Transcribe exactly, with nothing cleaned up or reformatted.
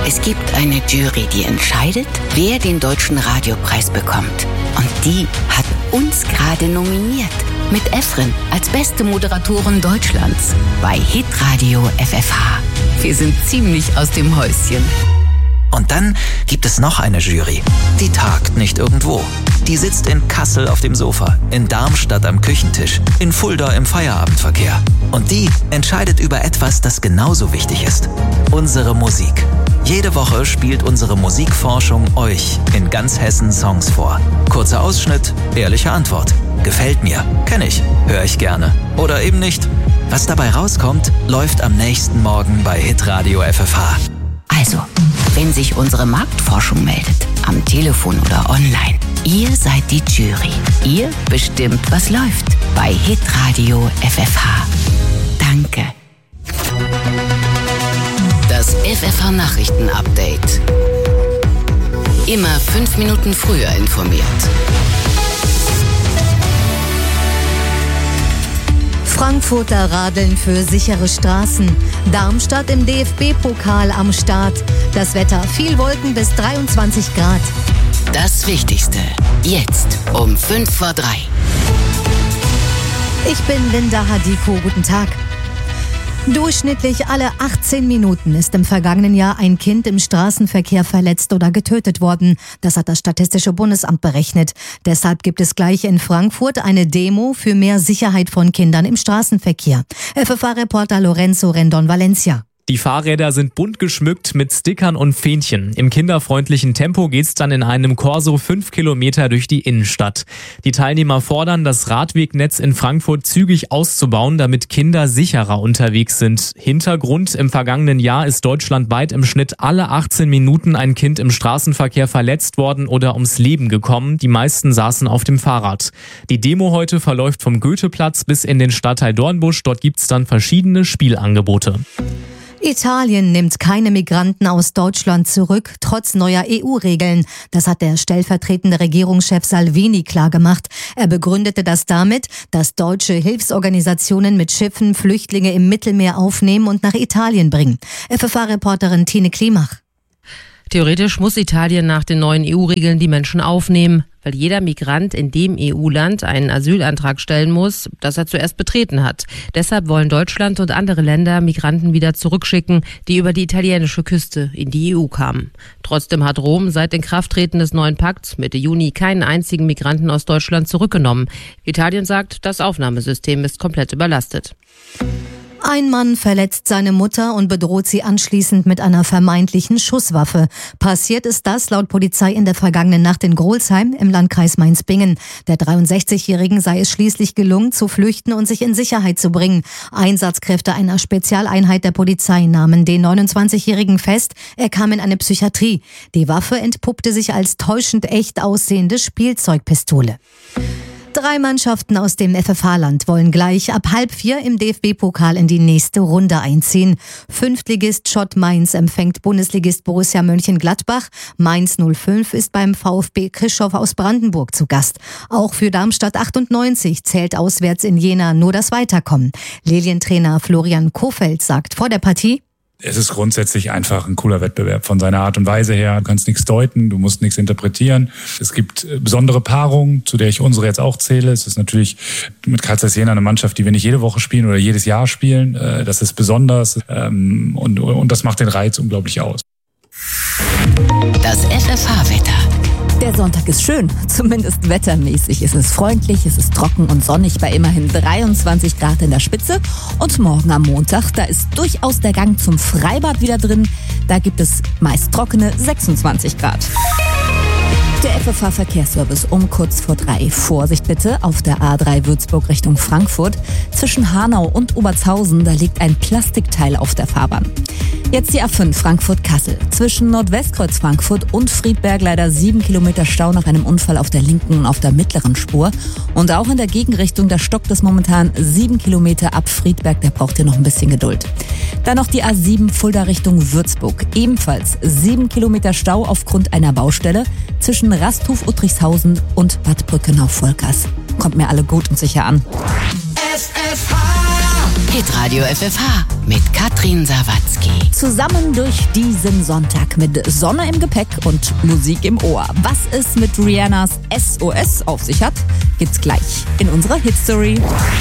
Es gibt eine Jury, die entscheidet, wer den Deutschen Radiopreis bekommt. Und die hat uns gerade nominiert. Mit Efren als beste Moderatorin Deutschlands bei Hitradio F F H. Wir sind ziemlich aus dem Häuschen. Und dann gibt es noch eine Jury. Die tagt nicht irgendwo. Die sitzt in Kassel auf dem Sofa, in Darmstadt am Küchentisch, in Fulda im Feierabendverkehr. Und die entscheidet über etwas, das genauso wichtig ist. Unsere Musik. Jede Woche spielt unsere Musikforschung euch in ganz Hessen Songs vor. Kurzer Ausschnitt, ehrliche Antwort. Gefällt mir, kenne ich, höre ich gerne. Oder eben nicht. Was dabei rauskommt, läuft am nächsten Morgen bei Hitradio F F H. Also, wenn sich unsere Marktforschung meldet, am Telefon oder online, ihr seid die Jury. Ihr bestimmt, was läuft bei Hitradio F F H. Danke. Das F F H Nachrichten-Update. Immer fünf Minuten früher informiert. Frankfurter radeln für sichere Straßen. Darmstadt im D F B-Pokal am Start. Das Wetter, viel Wolken bis dreiundzwanzig Grad. Das Wichtigste, jetzt um fünf vor drei. Ich bin Linda Hadiko, guten Tag. Durchschnittlich alle achtzehn Minuten ist im vergangenen Jahr ein Kind im Straßenverkehr verletzt oder getötet worden. Das hat das Statistische Bundesamt berechnet. Deshalb gibt es gleich in Frankfurt eine Demo für mehr Sicherheit von Kindern im Straßenverkehr. F F H-Reporter Lorenzo Rendon Valencia. Die Fahrräder sind bunt geschmückt mit Stickern und Fähnchen. Im kinderfreundlichen Tempo geht's dann in einem Corso fünf Kilometer durch die Innenstadt. Die Teilnehmer fordern, das Radwegnetz in Frankfurt zügig auszubauen, damit Kinder sicherer unterwegs sind. Hintergrund: Im vergangenen Jahr ist deutschlandweit im Schnitt alle achtzehn Minuten ein Kind im Straßenverkehr verletzt worden oder ums Leben gekommen. Die meisten saßen auf dem Fahrrad. Die Demo heute verläuft vom Goetheplatz bis in den Stadtteil Dornbusch. Dort gibt's dann verschiedene Spielangebote. Italien nimmt keine Migranten aus Deutschland zurück, trotz neuer E U-Regeln. Das hat der stellvertretende Regierungschef Salvini klargemacht. Er begründete das damit, dass deutsche Hilfsorganisationen mit Schiffen Flüchtlinge im Mittelmeer aufnehmen und nach Italien bringen. F F H-Reporterin Tine Klimach. Theoretisch muss Italien nach den neuen E U-Regeln die Menschen aufnehmen, weil jeder Migrant in dem E U-Land einen Asylantrag stellen muss, das er zuerst betreten hat. Deshalb wollen Deutschland und andere Länder Migranten wieder zurückschicken, die über die italienische Küste in die E U kamen. Trotzdem hat Rom seit Inkrafttreten des neuen Pakts Mitte Juni keinen einzigen Migranten aus Deutschland zurückgenommen. Italien sagt, das Aufnahmesystem ist komplett überlastet. Ein Mann verletzt seine Mutter und bedroht sie anschließend mit einer vermeintlichen Schusswaffe. Passiert ist das laut Polizei in der vergangenen Nacht in Grolsheim im Landkreis Mainz-Bingen. Der dreiundsechzigjährigen sei es schließlich gelungen, zu flüchten und sich in Sicherheit zu bringen. Einsatzkräfte einer Spezialeinheit der Polizei nahmen den neunundzwanzigjährigen fest. Er kam in eine Psychiatrie. Die Waffe entpuppte sich als täuschend echt aussehende Spielzeugpistole. Drei Mannschaften aus dem F F H-Land wollen gleich ab halb vier im D F B-Pokal in die nächste Runde einziehen. Fünftligist Schott Mainz empfängt Bundesligist Borussia Mönchengladbach. Mainz null fünf ist beim VfB Krischow aus Brandenburg zu Gast. Auch für Darmstadt achtundneunzig zählt auswärts in Jena nur das Weiterkommen. Lilientrainer Florian Kohfeldt sagt vor der Partie: Es ist grundsätzlich einfach ein cooler Wettbewerb von seiner Art und Weise her. Du kannst nichts deuten, du musst nichts interpretieren. Es gibt besondere Paarungen, zu der ich unsere jetzt auch zähle. Es ist natürlich mit Karl Zeiss Jena eine Mannschaft, die wir nicht jede Woche spielen oder jedes Jahr spielen. Das ist besonders und, und das macht den Reiz unglaublich aus. Das F F H-Wetter. Der Sonntag ist schön, zumindest wettermäßig. Es ist freundlich, es ist trocken und sonnig bei immerhin dreiundzwanzig Grad in der Spitze. Und morgen am Montag, da ist durchaus der Gang zum Freibad wieder drin. Da gibt es meist trockene sechsundzwanzig Grad. Der F F H-Verkehrsservice um kurz vor drei. Vorsicht bitte auf der A drei Würzburg Richtung Frankfurt. Zwischen Hanau und Obertshausen, da liegt ein Plastikteil auf der Fahrbahn. Jetzt die A fünf Frankfurt-Kassel. Zwischen Nordwestkreuz Frankfurt und Friedberg leider sieben Kilometer Stau nach einem Unfall auf der linken und auf der mittleren Spur. Und auch in der Gegenrichtung, da stockt es momentan sieben Kilometer ab Friedberg. Da braucht ihr noch ein bisschen Geduld. Dann noch die A sieben Fulda Richtung Würzburg. Ebenfalls sieben Kilometer Stau aufgrund einer Baustelle zwischen Rasthof Uttrichshausen und Bad Brückenau-Volkers. Kommt mir alle gut und sicher an. F F H Hitradio F F H mit Katrin Sawatzki. Zusammen durch diesen Sonntag mit Sonne im Gepäck und Musik im Ohr. Was es mit Rihannas S O S auf sich hat, gibt's gleich in unserer Hitstory.